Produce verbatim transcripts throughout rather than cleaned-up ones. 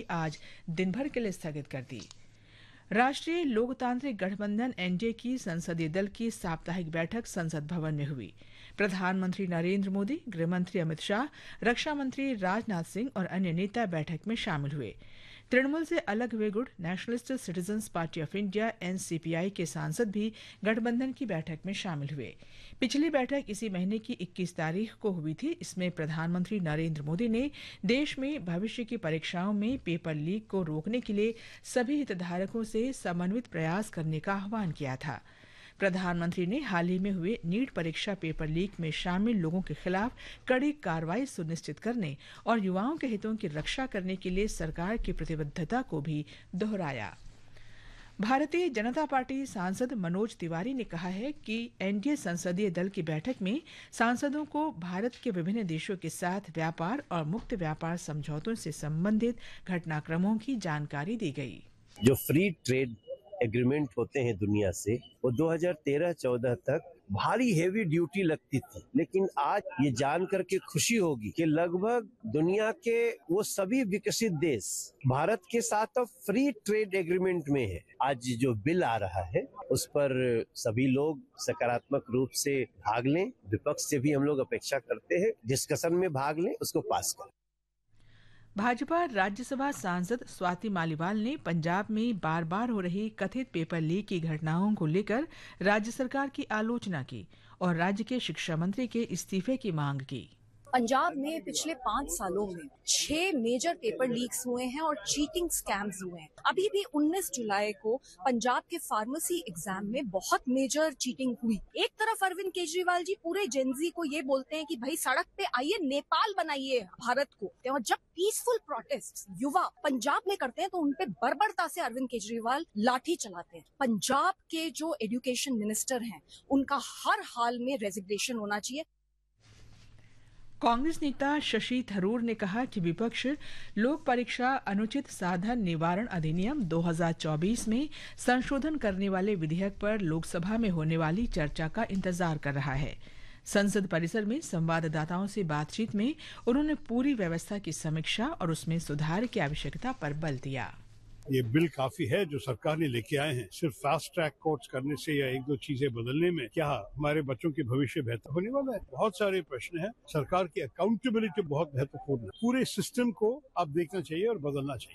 आज दिन भर के लिए स्थगित कर दी। राष्ट्रीय लोकतांत्रिक गठबंधन एनडीए की संसदीय दल की साप्ताहिक बैठक संसद भवन में हुई। प्रधानमंत्री नरेंद्र मोदी, गृहमंत्री अमित शाह, रक्षा मंत्री राजनाथ सिंह और अन्य नेता बैठक में शामिल हुए। तृणमूल से अलग हुए गुट nationalist citizens party of India NCPI के सांसद भी गठबंधन की बैठक में शामिल हुए। पिछली बैठक इसी महीने की इक्कीस तारीख को हुई थी। इसमें प्रधानमंत्री नरेंद्र मोदी ने देश में भविष्य की परीक्षाओं में पेपर लीक को रोकने के लिए सभी हितधारकों से समन्वित प्रयास करने का आह्वान किया था। प्रधानमंत्री ने हाल ही में हुए नीट परीक्षा पेपर लीक में शामिल लोगों के खिलाफ कड़ी कार्रवाई सुनिश्चित करने और युवाओं के हितों की रक्षा करने के लिए सरकार की प्रतिबद्धता को भी दोहराया। भारतीय जनता पार्टी सांसद मनोज तिवारी ने कहा है कि एनडीए संसदीय दल की बैठक में सांसदों को भारत के विभिन्न देशों के साथ व्यापार और मुक्त व्यापार समझौतों से संबंधित घटनाक्रमों की जानकारी दी गई। जो फ्री ट्रेड एग्रीमेंट होते हैं दुनिया से, वो दो हज़ार तेरह चौदह तक भारी हेवी ड्यूटी लगती थी, लेकिन आज ये जान करके खुशी होगी कि लगभग दुनिया के वो सभी विकसित देश भारत के साथ अब फ्री ट्रेड एग्रीमेंट में है। आज जो बिल आ रहा है उस पर सभी लोग सकारात्मक रूप से भाग लें। विपक्ष से भी हम लोग अपेक्षा करते हैं डिस्कशन में भाग लें, उसको पास करें। भाजपा राज्यसभा सांसद स्वाति मालीवाल ने पंजाब में बार बार हो रही कथित पेपर लीक की घटनाओं को लेकर राज्य सरकार की आलोचना की और राज्य के शिक्षा मंत्री के इस्तीफे की मांग की। पंजाब में पिछले पांच सालों में छह मेजर पेपर लीक्स हुए हैं और चीटिंग स्कैम्स हुए हैं। अभी भी उन्नीस जुलाई को पंजाब के फार्मेसी एग्जाम में बहुत मेजर चीटिंग हुई। एक तरफ अरविंद केजरीवाल जी पूरे जेनजी को ये बोलते हैं कि भाई सड़क पे आइए, नेपाल बनाइए भारत को, और जब पीसफुल प्रोटेस्ट युवा पंजाब में करते हैं तो उनपे बर्बरता से अरविंद केजरीवाल लाठी चलाते हैं। पंजाब के जो एजुकेशन मिनिस्टर हैं उनका हर हाल में रेजिग्नेशन होना चाहिए। कांग्रेस नेता शशि थरूर ने कहा कि विपक्ष लोक परीक्षा अनुचित साधन निवारण अधिनियम दो हज़ार चौबीस में संशोधन करने वाले विधेयक पर लोकसभा में होने वाली चर्चा का इंतजार कर रहा है। संसद परिसर में संवाददाताओं से बातचीत में उन्होंने पूरी व्यवस्था की समीक्षा और उसमें सुधार की आवश्यकता पर बल दिया। ये बिल काफी है जो सरकार ने लेके आए हैं। सिर्फ फास्ट ट्रैक कोर्ट्स करने से या एक दो चीजें बदलने में क्या हमारे बच्चों के भविष्य बेहतर होने वाला है? बहुत सारे प्रश्न हैं। सरकार की अकाउंटेबिलिटी बहुत महत्वपूर्ण है। पूरे सिस्टम को अब देखना चाहिए और बदलना चाहिए।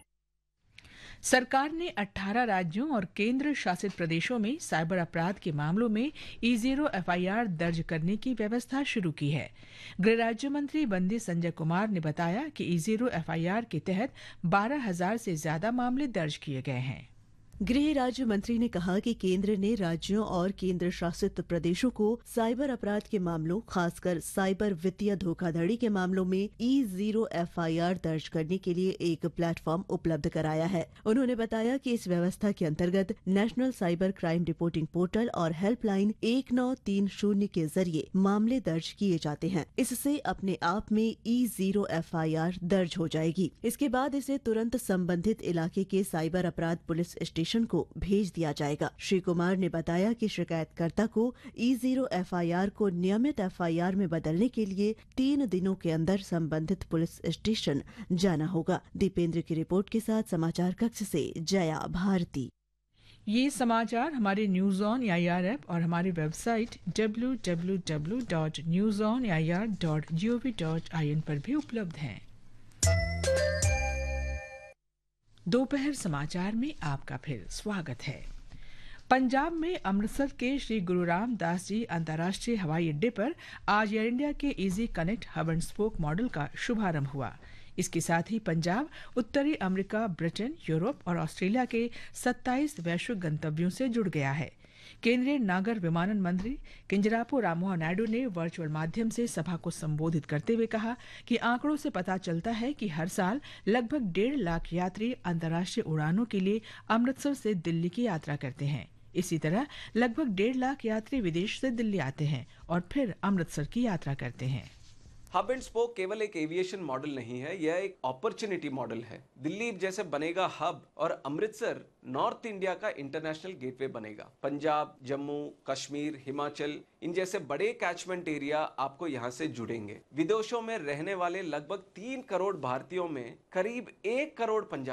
सरकार ने अठारह राज्यों और केंद्र शासित प्रदेशों में साइबर अपराध के मामलों में ई जीरो एफआईआर दर्ज करने की व्यवस्था शुरू की है। गृह राज्य मंत्री बंदी संजय कुमार ने बताया कि ई जीरो एफआईआर के तहत बारह हजार से ज्यादा मामले दर्ज किए गए हैं। गृह राज्य मंत्री ने कहा कि केंद्र ने राज्यों और केंद्र शासित प्रदेशों को साइबर अपराध के मामलों, खासकर साइबर वित्तीय धोखाधड़ी के मामलों में ई जीरो एफआईआर दर्ज करने के लिए एक प्लेटफॉर्म उपलब्ध कराया है। उन्होंने बताया कि इस व्यवस्था के अंतर्गत national cyber crime reporting portal और हेल्पलाइन एक नौ तीन शून्य के जरिए मामले दर्ज किए जाते हैं। इससे अपने आप में ई जीरो एफआईआर दर्ज हो जाएगी। इसके बाद इसे तुरंत संबंधित इलाके के साइबर अपराध पुलिस स्टेशन को भेज दिया जाएगा। श्री कुमार ने बताया कि शिकायतकर्ता को ई जीरो एफआईआर को नियमित एफआईआर में बदलने के लिए तीन दिनों के अंदर संबंधित पुलिस स्टेशन जाना होगा। दीपेंद्र की रिपोर्ट के साथ समाचार कक्ष से जया भारती। ये समाचार हमारे न्यूज ऑन एआईआर ऐप और हमारी website W W W dot news on AIR dot G O V dot I N पर भी उपलब्ध हैं। दोपहर समाचार में आपका फिर स्वागत है। पंजाब में अमृतसर के श्री गुरु रामदास जी अंतर्राष्ट्रीय हवाई अड्डे पर आज एयर इंडिया के easy connect hub and spoke model का शुभारंभ हुआ। इसके साथ ही पंजाब उत्तरी अमेरिका, ब्रिटेन, यूरोप और ऑस्ट्रेलिया के सत्ताईस वैश्विक गंतव्यों से जुड़ गया है। केंद्रीय नागर विमानन मंत्री किंजरापू राममोहन नायडू ने वर्चुअल माध्यम से सभा को संबोधित करते हुए कहा कि आंकड़ों से पता चलता है कि हर साल लगभग डेढ़ लाख यात्री अंतर्राष्ट्रीय उड़ानों के लिए अमृतसर से दिल्ली की यात्रा करते हैं। इसी तरह लगभग डेढ़ लाख यात्री विदेश से दिल्ली आते हैं और फिर अमृतसर की यात्रा करते हैं। हब एंड स्पोक केवल एक एविएशन मॉडल नहीं है, यह एक अपॉर्चुनिटी मॉडल है। दिल्ली जैसे बनेगा हब और अमृतसर नॉर्थ इंडिया का इंटरनेशनल गेटवे बनेगा। पंजाब, जम्मू, कश्मीर, हिमाचल इन जैसे बड़े कैचमेंट एरिया आपको यहाँ से जुड़ेंगे। विदेशों में रहने वाले लगभग तीन करोड़ भारतीयों में करीब एक करोड़ पंजाब